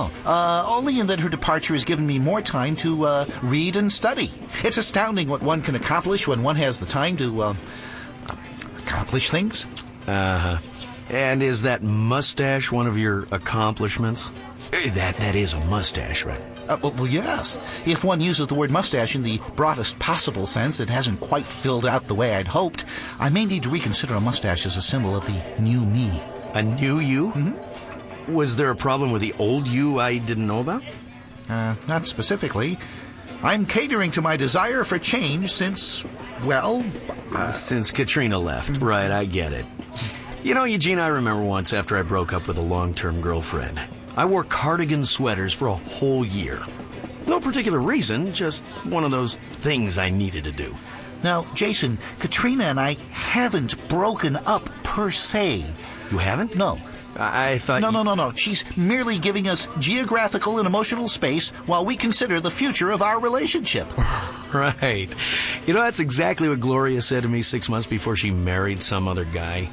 No, only in that her departure has given me more time to read and study. It's astounding what one can accomplish when one has the time to accomplish things. Uh-huh. And is that mustache one of your accomplishments? That is a mustache, right? Well, yes. If one uses the word mustache in the broadest possible sense, it hasn't quite filled out the way I'd hoped. I may need to reconsider a mustache as a symbol of the new me. A new you? Mm-hmm. Was there a problem with the old you I didn't know about? Not specifically. I'm catering to my desire for change since, well... Since Katrina left. Right, I get it. You know, Eugene, I remember once after I broke up with a long-term girlfriend, I wore cardigan sweaters for a whole year. No particular reason, just one of those things I needed to do. Now, Jason, Katrina and I haven't broken up per se. You haven't? No. I thought... No. She's merely giving us geographical and emotional space while we consider the future of our relationship. Right. You know, that's exactly what Gloria said to me 6 months before she married some other guy.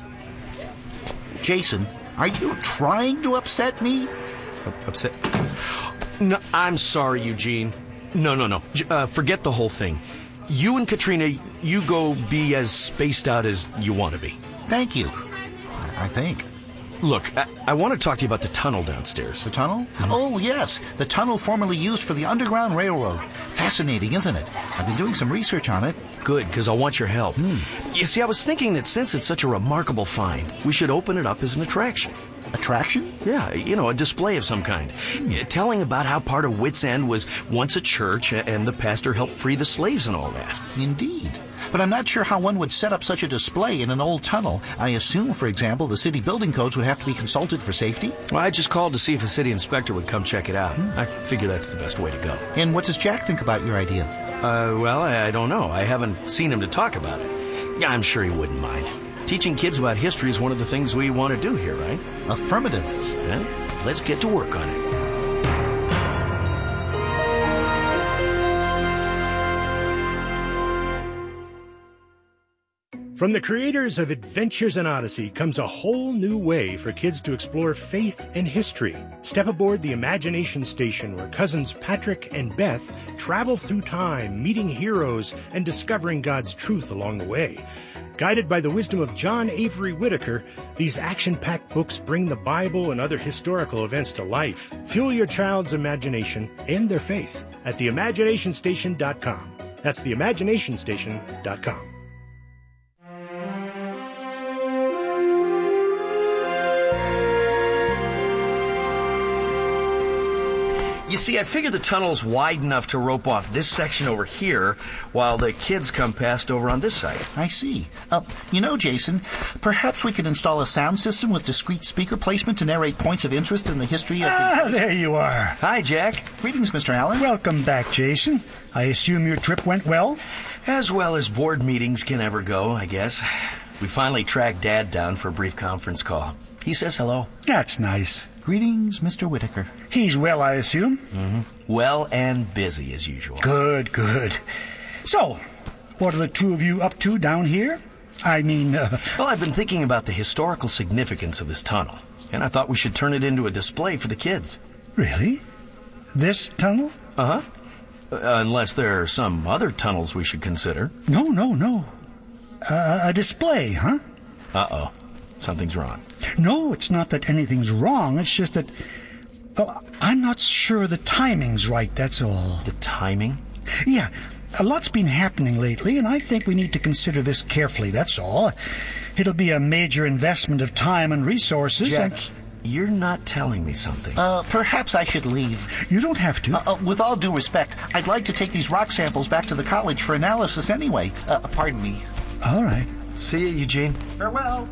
Jason, are you trying to upset me? Upset? No, I'm sorry, Eugene. No. Forget the whole thing. You and Katrina, you go be as spaced out as you want to be. Thank you. I think. Look, I want to talk to you about the tunnel downstairs. The tunnel? Mm-hmm. Oh, yes. The tunnel formerly used for the Underground Railroad. Fascinating, isn't it? I've been doing some research on it. Good, because I want your help. You see, I was thinking that since it's such a remarkable find, we should open it up as an attraction. Attraction? Yeah, you know, a display of some kind. Telling about how part of Wits End was once a church and the pastor helped free the slaves and all that. Indeed. But I'm not sure how one would set up such a display in an old tunnel. I assume, for example, the city building codes would have to be consulted for safety. Well, I just called to see if a city inspector would come check it out. I figure that's the best way to go. And what does Jack think about your idea? Well, I don't know. I haven't seen him to talk about it. Yeah, I'm sure he wouldn't mind. Teaching kids about history is one of the things we want to do here, right? Affirmative. Well, let's get to work on it. From the creators of Adventures in Odyssey comes a whole new way for kids to explore faith and history. Step aboard the Imagination Station, where cousins Patrick and Beth travel through time, meeting heroes and discovering God's truth along the way. Guided by the wisdom of John Avery Whitaker, these action-packed books bring the Bible and other historical events to life. Fuel your child's imagination and their faith at theimaginationstation.com. That's theimaginationstation.com. You see, I figure the tunnel's wide enough to rope off this section over here while the kids come past over on this side. I see. You know, Jason, perhaps we could install a sound system with discrete speaker placement to narrate points of interest in the history of the... There you are. Hi, Jack. Greetings, Mr. Allen. Welcome back, Jason. I assume your trip went well? As well as board meetings can ever go, I guess. We finally tracked Dad down for a brief conference call. He says hello. That's nice. Greetings, Mr. Whitaker. He's well, I assume? Mm-hmm. Well and busy, as usual. Good. So, what are the two of you up to down here? Well, I've been thinking about the historical significance of this tunnel, and I thought we should turn it into a display for the kids. Really? This tunnel? Uh-huh. Unless there are some other tunnels we should consider. No. A display, huh? Uh-oh. Something's wrong. No, it's not that anything's wrong. It's just that... I'm not sure the timing's right, that's all. The timing? Yeah. A lot's been happening lately, and I think we need to consider this carefully, that's all. It'll be a major investment of time and resources. Jack, you're not telling me something. Perhaps I should leave. You don't have to. With all due respect, I'd like to take these rock samples back to the college for analysis anyway. Pardon me. All right. See you, Eugene. Farewell.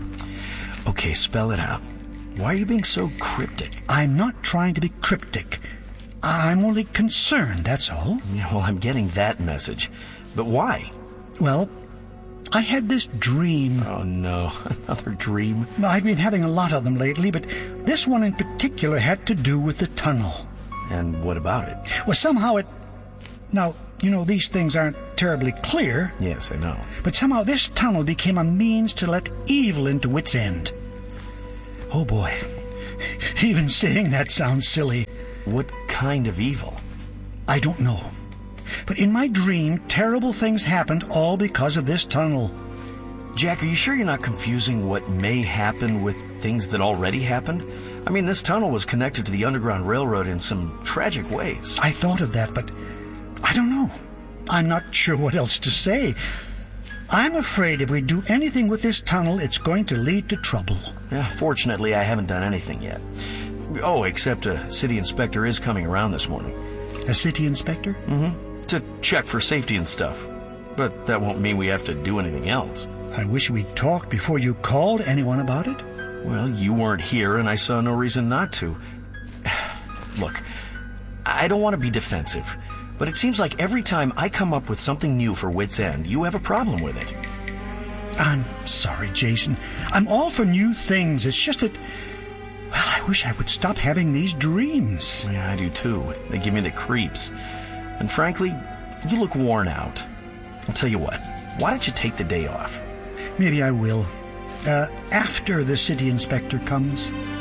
Okay, spell it out. Why are you being so cryptic? I'm not trying to be cryptic. I'm only concerned, that's all. Yeah, well, I'm getting that message. But why? Well, I had this dream. Oh, no. Another dream? I've been having a lot of them lately, but this one in particular had to do with the tunnel. And what about it? Well, somehow it... Now, you know, these things aren't terribly clear. Yes, I know. But somehow this tunnel became a means to let evil into Wits End. Oh, boy. Even saying that sounds silly. What kind of evil? I don't know. But in my dream, terrible things happened all because of this tunnel. Jack, are you sure you're not confusing what may happen with things that already happened? I mean, this tunnel was connected to the Underground Railroad in some tragic ways. I thought of that, but I don't know. I'm not sure what else to say. I'm afraid if we do anything with this tunnel, it's going to lead to trouble. Yeah, fortunately, I haven't done anything yet. Oh, except a city inspector is coming around this morning. A city inspector? Mm-hmm. To check for safety and stuff. But that won't mean we have to do anything else. I wish we'd talked before you called anyone about it. Well, you weren't here, and I saw no reason not to. Look, I don't want to be defensive, but it seems like every time I come up with something new for Wits End, you have a problem with it. I'm sorry, Jason. I'm all for new things. It's just that, well, I wish I would stop having these dreams. Yeah, I do too. They give me the creeps. And frankly, you look worn out. I'll tell you what, why don't you take the day off? Maybe I will. After the city inspector comes.